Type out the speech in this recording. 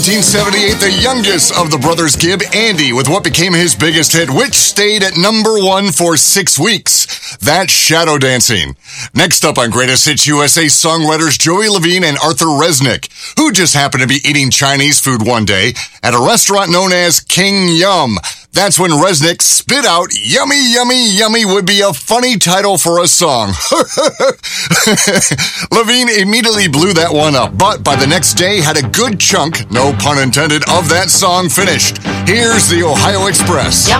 1978, the youngest of the brothers Gibb, Andy, with what became his biggest hit, which stayed at number 1 for 6 weeks. That's Shadow Dancing. Next up on Greatest Hits USA, songwriters Joey Levine and Arthur Resnick, who just happened to be eating Chinese food one day at a restaurant known as King Yum. That's when Resnick spit out, "Yummy, yummy, yummy" would be a funny title for a song. Levine immediately blew that one up, but by the next day had a good chunk, no pun intended, of that song finished. Here's the Ohio Express.